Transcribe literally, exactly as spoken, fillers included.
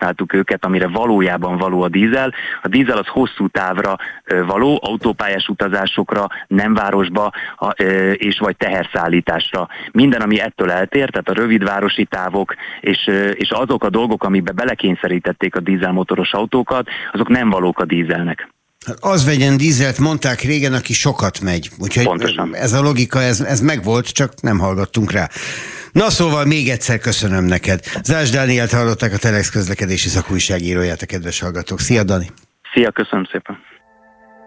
elektrifikáltuk őket, amire valójában való a dízel. A dízel az hosszú távra való, autópályás utazásokra, nem városba, és vagy teherszállításra. Minden, ami ettől eltér, tehát a rövidvárosi távok, és, és azok a dolgok, amiben belekényszerítették a dízelmotoros autókat, azok nem valók a dízelnek. Az vegyen dízelt, mondták régen, aki sokat megy. Úgyhogy pontosan. Ez a logika, ez, ez megvolt, csak nem hallgattunk rá. Na szóval még egyszer köszönöm neked. Zász Dánielt hallották, a Telex közlekedési szakújságíróját, a kedves hallgatók. Szia, Dani! Szia, köszönöm szépen!